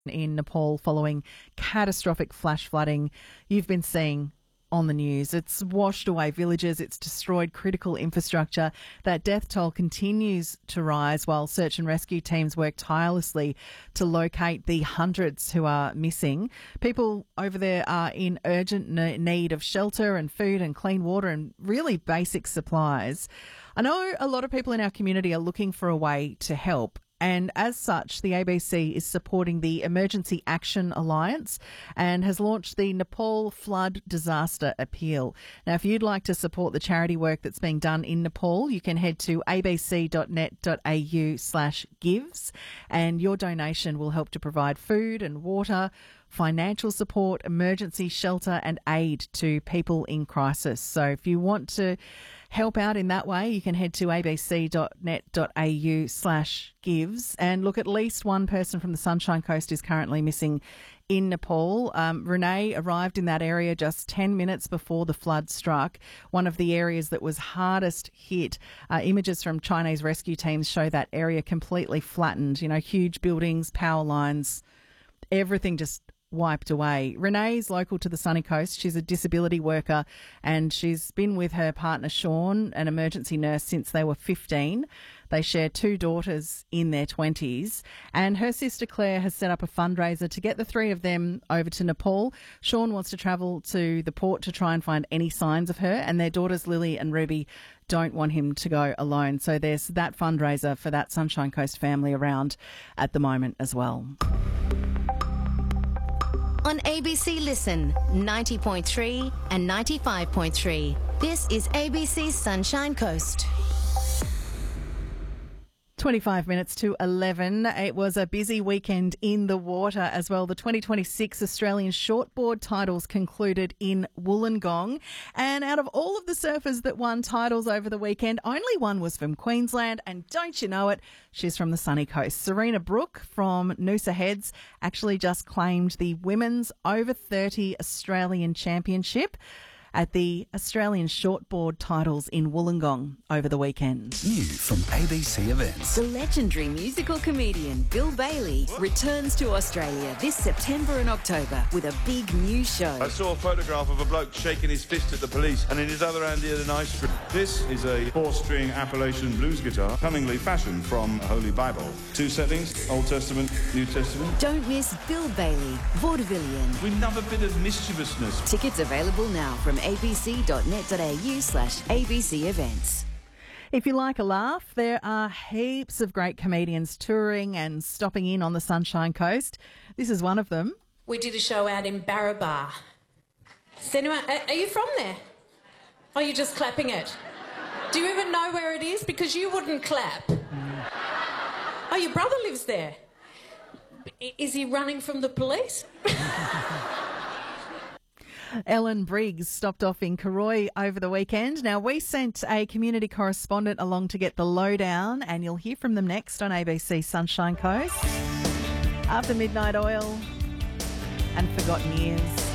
in Nepal following catastrophic flash flooding you've been seeing on the news. It's washed away villages, it's destroyed critical infrastructure. That death toll continues to rise while search and rescue teams work tirelessly to locate the hundreds who are missing. People over there are in urgent need of shelter and food and clean water and really basic supplies. I know a lot of people in our community are looking for a way to help. And as such, the ABC is supporting the Emergency Action Alliance and has launched the Nepal Flood Disaster Appeal. Now, if you'd like to support the charity work that's being done in Nepal, you can head to abc.net.au/gives, and your donation will help to provide food and water, financial support, emergency shelter and aid to people in crisis. So if you want to help out in that way, you can head to abc.net.au/gives. And look, at least one person from the Sunshine Coast is currently missing in Nepal. Renee arrived in that area just 10 minutes before the flood struck, one of the areas that was hardest hit. Images from Chinese rescue teams show that area completely flattened, huge buildings, power lines, everything just wiped away. Renee's local to the Sunny Coast. She's a disability worker and she's been with her partner Sean, an emergency nurse, since they were 15. They share two daughters in their 20s, and her sister Claire has set up a fundraiser to get the three of them over to Nepal. Sean wants to travel to the port to try and find any signs of her, and their daughters Lily and Ruby don't want him to go alone. So there's that fundraiser for that Sunshine Coast family around at the moment as well. On ABC Listen, 90.3 and 95.3. This is ABC's Sunshine Coast. 25 minutes to 11. It was a busy weekend in the water as well. The 2026 Australian shortboard titles concluded in Wollongong. And out of all of the surfers that won titles over the weekend, only one was from Queensland. And don't you know it, she's from the Sunny Coast. Serena Brooke from Noosa Heads actually just claimed the Women's Over 30 Australian Championship at the Australian shortboard titles in Wollongong over the weekend. New from ABC Events. The legendary musical comedian Bill Bailey returns to Australia this September and October with a big new show. I saw a photograph of a bloke shaking his fist at the police and in his other hand he had an ice cream. This is a 4-string Appalachian blues guitar, cunningly fashioned from a Holy Bible. 2 settings, Old Testament, New Testament. Don't miss Bill Bailey, Vaudevillian. We love a bit of mischievousness. Tickets available now from abc.net.au/ABC Events. If you like a laugh, there are heaps of great comedians touring and stopping in on the Sunshine Coast. This is one of them. We did a show out in Barrabar. Is anyone, are you from there? Oh, you're just clapping it. Do you even know where it is? Because you wouldn't clap. Oh, your brother lives there. Is he running from the police? Ellen Briggs stopped off in Karoi over the weekend. Now, we sent a community correspondent along to get the lowdown, and you'll hear from them next on ABC Sunshine Coast. After Midnight Oil and Forgotten Years.